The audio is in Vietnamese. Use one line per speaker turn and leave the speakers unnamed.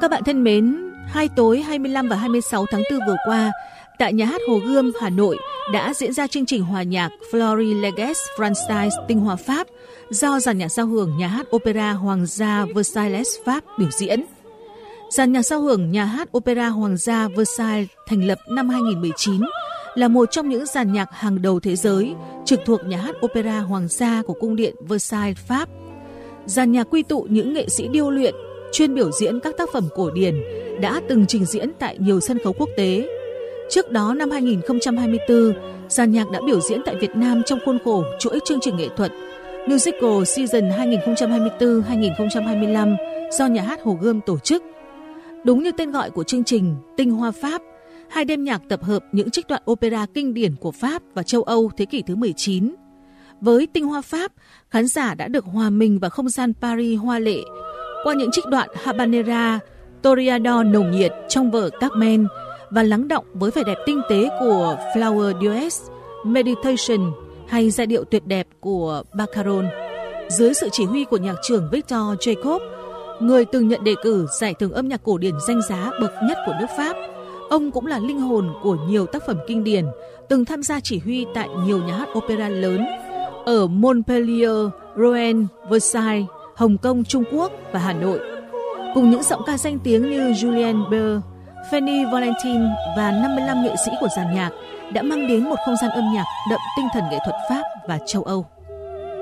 Các bạn thân mến, 2 tối 25 và 26 tháng 4 vừa qua, tại Nhà hát Hồ Gươm, Hà Nội đã diễn ra chương trình hòa nhạc Fleury Legesse Française tinh hoa Pháp do dàn nhạc giao hưởng Nhà hát Opera Hoàng gia Versailles Pháp biểu diễn. Dàn nhạc giao hưởng Nhà hát Opera Hoàng gia Versailles thành lập năm 2019 là một trong những dàn nhạc hàng đầu thế giới trực thuộc Nhà hát Opera Hoàng gia của Cung điện Versailles Pháp. Dàn nhạc quy tụ những nghệ sĩ điêu luyện chuyên biểu diễn các tác phẩm cổ điển đã từng trình diễn tại nhiều sân khấu quốc tế. Trước đó năm 2024, dàn nhạc đã biểu diễn tại Việt Nam trong khuôn khổ chuỗi chương trình nghệ thuật Musical Season 2024-2025 do Nhà hát Hồ Gươm tổ chức. Đúng như tên gọi của chương trình Tinh hoa Pháp, 2 đêm nhạc tập hợp những trích đoạn opera kinh điển của Pháp và châu Âu thế kỷ thứ 19. Với Tinh hoa Pháp, khán giả đã được hòa mình vào không gian Paris hoa lệ qua những trích đoạn Habanera, Toreador nồng nhiệt trong vở Carmen và lắng động với vẻ đẹp tinh tế của Flower Duets, Meditation hay giai điệu tuyệt đẹp của Baccaron. Dưới sự chỉ huy của nhạc trưởng Victor Jacob, người từng nhận đề cử giải thưởng âm nhạc cổ điển danh giá bậc nhất của nước Pháp, ông cũng là linh hồn của nhiều tác phẩm kinh điển, từng tham gia chỉ huy tại nhiều nhà hát opera lớn ở Montpellier, Rouen, Versailles, Hồng Kông, Trung Quốc và Hà Nội. Cùng những giọng ca danh tiếng như Julien Bert, Fanny Valentine và 55 nghệ sĩ của dàn nhạc đã mang đến một không gian âm nhạc đậm tinh thần nghệ thuật Pháp và châu Âu.